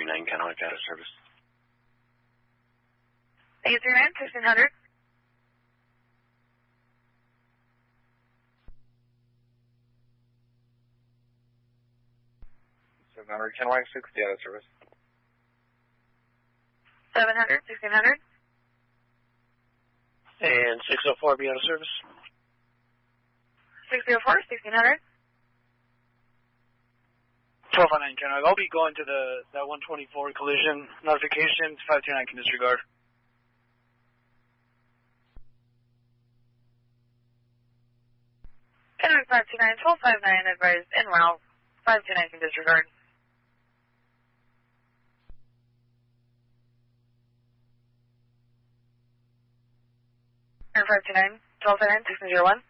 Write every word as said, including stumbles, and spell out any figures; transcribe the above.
nine, Kennewick out of service. eight three nine, sixteen hundred. seven hundred, Kennewick sixty out of service. seven hundred, sixteen hundred. And six oh four, be out of service. six oh four, sixteen hundred. twelve oh nine, Kennewick. I'll be going to the that one twenty-four collision notifications. five two nine can disregard. Kennewick five two nine, twelve five nine, advised en route. five two nine can disregard. five two nine, twelve five nine, six zero one.